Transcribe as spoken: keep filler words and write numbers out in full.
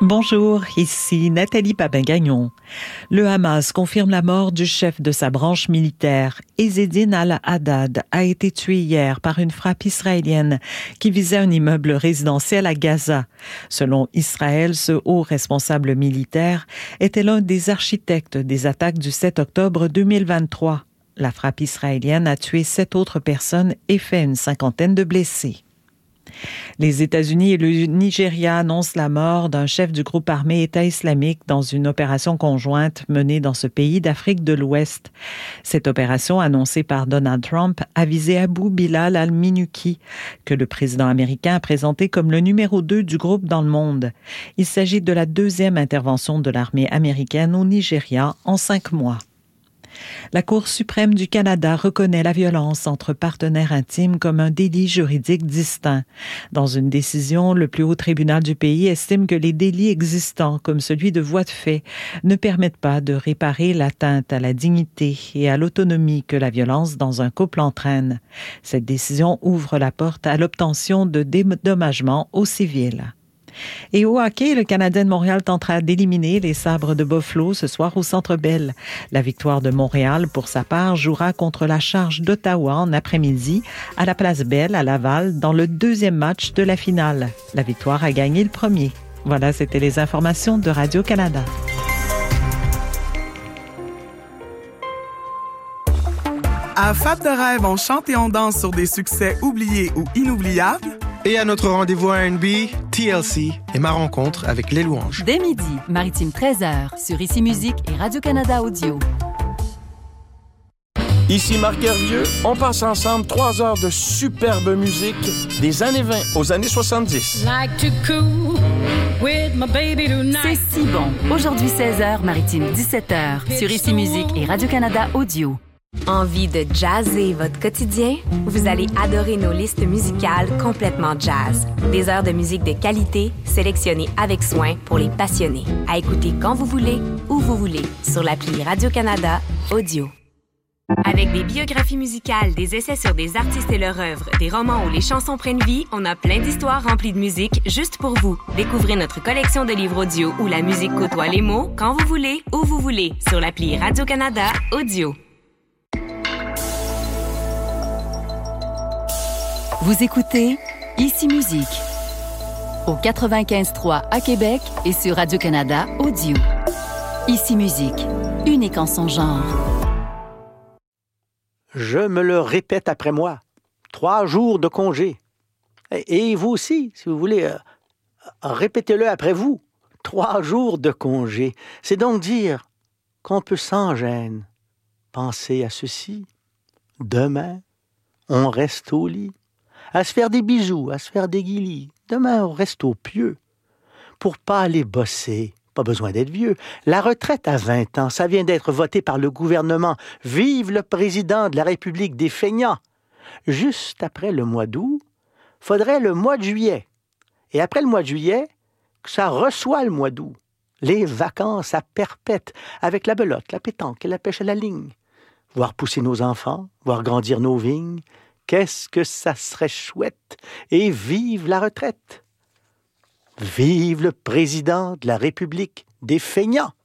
Bonjour, ici Nathalie Papin-Gagnon. Le Hamas confirme la mort du chef de sa branche militaire. Ezzedine al-Haddad a été tué hier par une frappe israélienne qui visait un immeuble résidentiel à Gaza. Selon Israël, ce haut responsable militaire était l'un des architectes des attaques du sept octobre deux mille vingt-trois. La frappe israélienne a tué sept autres personnes et fait une cinquantaine de blessés. Les États-Unis et le Nigeria annoncent la mort d'un chef du groupe armé État islamique dans une opération conjointe menée dans ce pays d'Afrique de l'Ouest. Cette opération, annoncée par Donald Trump, a visé Abu Bilal al-Minuki, que le président américain a présenté comme le numéro deux du groupe dans le monde. Il s'agit de la deuxième intervention de l'armée américaine au Nigeria en cinq mois. La Cour suprême du Canada reconnaît la violence entre partenaires intimes comme un délit juridique distinct. Dans une décision, le plus haut tribunal du pays estime que les délits existants, comme celui de voie de fait, ne permettent pas de réparer l'atteinte à la dignité et à l'autonomie que la violence dans un couple entraîne. Cette décision ouvre la porte à l'obtention de dédommagements aux civils. Et au hockey, le Canadien de Montréal tentera d'éliminer les Sabres de Buffalo ce soir au Centre Bell. La Victoire de Montréal, pour sa part, jouera contre la Charge d'Ottawa en après-midi à la Place Bell à Laval dans le deuxième match de la finale. La Victoire a gagné le premier. Voilà, c'était les informations de Radio-Canada. À Fab de Rêve, on chante et on danse sur des succès oubliés ou inoubliables. Et à notre rendez-vous R and B, T L C et ma rencontre avec les louanges. Dès midi, Maritime treize heures, sur Ici Musique et Radio-Canada Audio. Ici Marc Hervieux, on passe ensemble trois heures de superbe musique des années vingt aux années soixante-dix. Like to cool with my baby tonight. C'est si bon. Aujourd'hui seize heures, Maritime dix-sept heures, sur Ici Musique et Radio-Canada Audio. Envie de jazzer votre quotidien? Vous allez adorer nos listes musicales complètement jazz. Des heures de musique de qualité, sélectionnées avec soin pour les passionnés. À écouter quand vous voulez, où vous voulez, sur l'appli Radio-Canada Audio. Avec des biographies musicales, des essais sur des artistes et leur œuvre, des romans où les chansons prennent vie, on a plein d'histoires remplies de musique juste pour vous. Découvrez notre collection de livres audio où la musique côtoie les mots quand vous voulez, où vous voulez, sur l'appli Radio-Canada Audio. Vous écoutez Ici Musique au quatre-vingt-quinze trois à Québec et sur Radio-Canada Audio. Ici Musique, unique en son genre. Je me le répète après moi. Trois jours de congé. Et vous aussi, si vous voulez, euh, répétez-le après vous. Trois jours de congé. C'est donc dire qu'on peut sans gêne penser à ceci. Demain, on reste au lit. À se faire des bisous, à se faire des guilis. Demain, on reste au pieu. Pour pas aller bosser, pas besoin d'être vieux. La retraite à vingt ans, ça vient d'être voté par le gouvernement. Vive le président de la République des feignants. Juste après le mois d'août, faudrait le mois de juillet. Et après le mois de juillet, que ça reçoit le mois d'août. Les vacances à perpète, avec la belote, la pétanque et la pêche à la ligne. Voir pousser nos enfants, voir grandir nos vignes. Qu'est-ce que ça serait chouette! Et vive la retraite! Vive le président de la République des feignants!